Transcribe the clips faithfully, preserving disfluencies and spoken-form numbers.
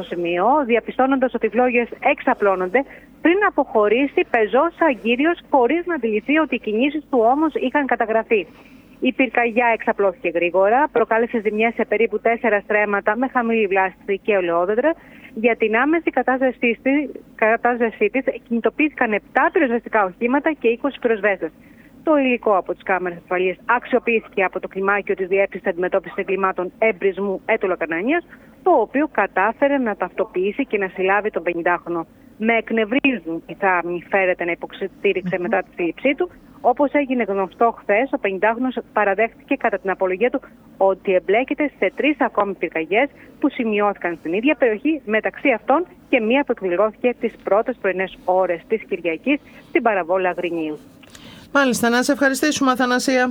στο σημείο, διαπιστώνοντας ότι οι φλόγες εξαπλώνονται, πριν αποχωρήσει πεζός αγκύριος χωρίς να αντιληφθεί ότι οι κινήσεις του όμως είχαν καταγραφεί. Η πυρκαγιά εξαπλώθηκε γρήγορα, προκάλεσε ζημιές σε περίπου τέσσερα στρέμματα με χαμηλή βλάστηση και ελαιόδεντρα. Για την άμεση κατάστασή της κινητοποιήθηκαν επτά πυροσβεστικά οχήματα και είκοσι πυροσβέστες. Το υλικό από τις κάμερες ασφαλείας αξιοποιήθηκε από το κλιμάκιο της Διεύθυνσης Αντιμετώπισης Εγκλημάτων Εμπρισμού Έτωλο Κανανίας, το οποίο κατάφερε να ταυτοποιήσει και να συλλάβει τον πενηντάχρονο. Με εκνευρίζουν οι θάμνοι, φέρεται να υποστήριξε μετά τη σύλληψή του. Όπως έγινε γνωστό χθες, ο πενηντάχρονος παραδέχτηκε κατά την απολογία του ότι εμπλέκεται σε τρεις ακόμη πυρκαγιές που σημειώθηκαν στην ίδια περιοχή, μεταξύ αυτών και μία που εκδηλώθηκε τις πρώτες πρωινές ώρες της Κυριακής στην παραβόλα Αγρινίου. Μάλιστα, να σε ευχαριστήσουμε, Αθανασία.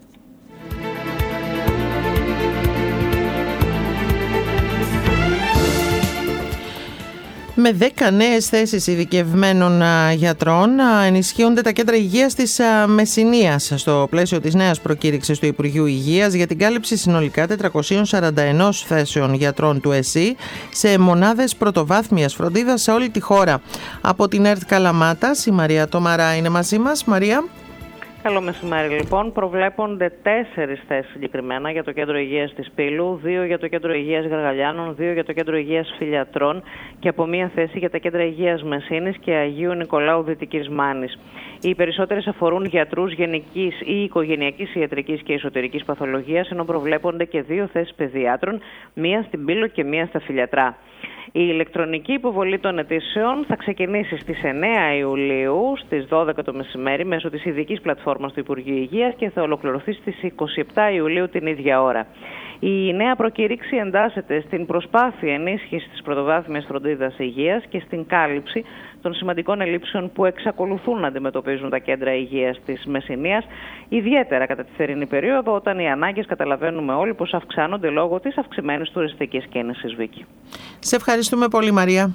Με δέκα νέες θέσεις ειδικευμένων γιατρών ενισχύονται τα κέντρα υγείας της Μεσσηνίας στο πλαίσιο της νέας προκήρυξης του Υπουργείου Υγείας για την κάλυψη συνολικά τετρακόσιων σαράντα ένα θέσεων γιατρών του ΕΣΥ σε μονάδες πρωτοβάθμιας φροντίδας σε όλη τη χώρα. Από την ΕΡΤ Καλαμάτας, η Μαρία Τομαρά είναι μαζί μας. Μαρία. Καλό μεσημέρι, λοιπόν. Προβλέπονται τέσσερις θέσεις συγκεκριμένα για το Κέντρο Υγείας της Πύλου, δύο για το Κέντρο Υγείας Γαργαλιάνων, δύο για το Κέντρο Υγείας Φιλιατρών και από μία θέση για τα Κέντρα Υγείας Μεσσήνης και Αγίου Νικολάου Δυτικής Μάνης. Οι περισσότερες αφορούν γιατρούς γενικής ή οικογενειακής ιατρικής και εσωτερικής παθολογίας, ενώ προβλέπονται και δύο θέσεις παιδιάτρων, μία στην Πύλο και μία στα Φιλιατρά. Η ηλεκτρονική υποβολή των αιτήσεων θα ξεκινήσει στις εννέα Ιουλίου στις δώδεκα το μεσημέρι μέσω της ειδικής πλατφόρμας του Υπουργείου Υγείας και θα ολοκληρωθεί στις είκοσι επτά Ιουλίου την ίδια ώρα. Η νέα προκήρυξη εντάσσεται στην προσπάθεια ενίσχυσης της πρωτοβάθμιας φροντίδας υγείας και στην κάλυψη των σημαντικών ελλείψεων που εξακολουθούν να αντιμετωπίζουν τα κέντρα υγείας της Μεσσηνίας, ιδιαίτερα κατά τη θερινή περίοδο, όταν οι ανάγκες, καταλαβαίνουμε όλοι, πως αυξάνονται λόγω της αυξημένης τουριστικής κίνησης, Βίκη. Σε ευχαριστούμε πολύ, Μαρία.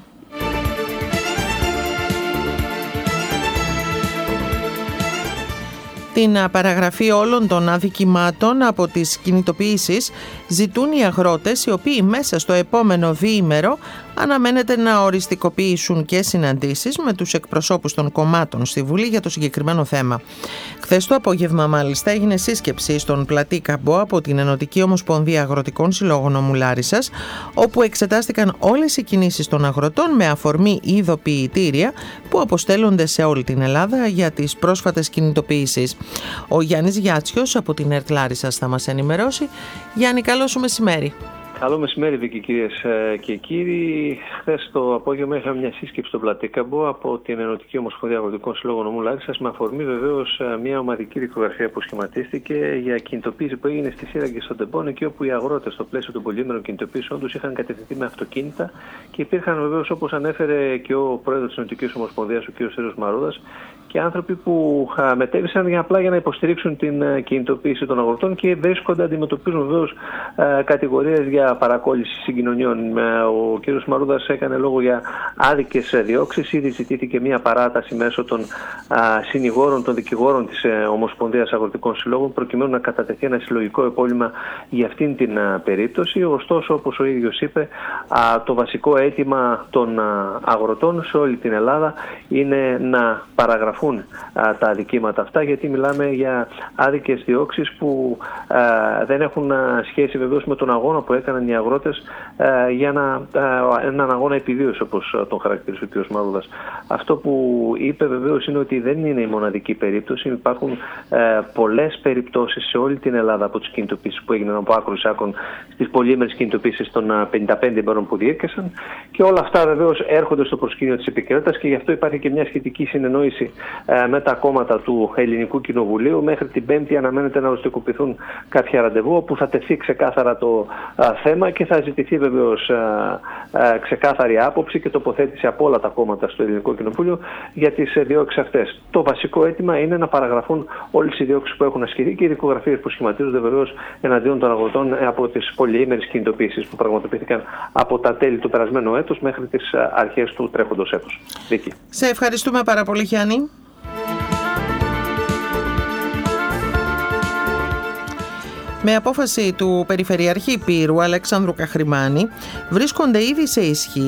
Την παραγραφή όλων των αδικημάτων από τις κινητοποιήσεις ζητούν οι αγρότες, οι οποίοι μέσα στο επόμενο διήμερο αναμένεται να οριστικοποιήσουν και συναντήσεις με τους εκπροσώπους των κομμάτων στη Βουλή για το συγκεκριμένο θέμα. Χθες το απόγευμα, μάλιστα, έγινε σύσκεψη στον Πλατή Καμπό από την Ενωτική Ομοσπονδία Αγροτικών Συλλόγων Ομού Λάρισσας, όπου εξετάστηκαν όλες οι κινήσεις των αγροτών με αφορμή ειδοποιητήρια που αποστέλλονται σε όλη την Ελλάδα για τις πρόσφατες κινητοποιήσεις. Ο Γιάννης Γιάτσιος από την ΕΡΤ Λάρισσας θα μας ενημερώσει. Γιάννη, καλό σου μεσημέρι. Καλό μεσημέρι, Βίκη, κυρίες και κύριοι. Χθες το απόγευμα είχαμε μια σύσκεψη στο Πλατή Καμπό από την Ενωτική Ομοσπονδία Αγροτικών Συλλόγων Ομού Λάρισσας, με αφορμή βεβαίως μια ομαδική δικογραφία που σχηματίστηκε για κινητοποίηση που έγινε στη Σύραγγη στον Τεμπών, εκεί όπου οι αγρότες στο πλαίσιο των πολύμερων κινητοποίησεων τους είχαν κατευθυνθεί με αυτοκίνητα και υπήρχαν βεβαίως, όπως ανέφερε και ο πρόεδρος της Ενωτικής Ομοσπονδίας, ο κ. Σέριος Μαρούδας, και άνθρωποι που μετέβησαν για απλά για να υποστηρίξουν την κινητοποίηση των αγροτών και βρίσκονται, αντιμετωπίζουν βεβαίως κατηγορίες για παρακόλληση συγκοινωνιών. Ο κ. Μαρούδας έκανε λόγο για άδικες διώξεις. Ήδη ζητήθηκε μια παράταση μέσω των συνηγόρων, των δικηγόρων της Ομοσπονδίας Αγροτικών Συλλόγων, προκειμένου να κατατεθεί ένα συλλογικό επώλημα για αυτήν την περίπτωση. Ωστόσο, όπως ο ίδιος είπε, το βασικό αίτημα των αγροτών σε όλη την Ελλάδα είναι να παραγραφούν τα αδικήματα αυτά, γιατί μιλάμε για άδικες διώξεις που δεν έχουν σχέση βεβαίως με τον αγώνα που έκαναν οι αγρότες για να, έναν αγώνα επιβίωσης, όπως τον χαρακτήρισε ο κ. Μαρούδας. Αυτό που είπε βεβαίως είναι ότι δεν είναι η μοναδική περίπτωση. Υπάρχουν πολλές περιπτώσεις σε όλη την Ελλάδα από τις κινητοποίησεις που έγιναν από άκρου άκρων στις πολύμερες κινητοποίησεις των πενήντα πέντε ημερών που διήρκεσαν, και όλα αυτά βεβαίως έρχονται στο προσκήνιο της επικαιρότητας, και γι' αυτό υπάρχει και μια σχετική συνεννόηση με τα κόμματα του Ελληνικού Κοινοβουλίου. Μέχρι την Πέμπτη αναμένεται να οριστικοποιηθούν κάποια ραντεβού, όπου θα τεθεί ξεκάθαρα το α, θέμα και θα ζητηθεί βεβαίως α, α, ξεκάθαρη άποψη και τοποθέτηση από όλα τα κόμματα στο Ελληνικό Κοινοβούλιο για τις διώξεις αυτές. Το βασικό αίτημα είναι να παραγραφούν όλες οι διώξεις που έχουν ασκηθεί και οι δικογραφίες που σχηματίζονται βεβαίως εναντίον των αγροτών από τις πολυήμερες κινητοποίησεις που πραγματοποιήθηκαν από τα τέλη του περασμένου έτους μέχρι τις αρχές του τρέχοντος έτους. Βίκη. Σε ευχαριστούμε πάρα πολύ, Γιάννη. Με απόφαση του Περιφερειαρχή Πύρου Αλέξανδρου Καχρημάνη βρίσκονται ήδη σε ισχύ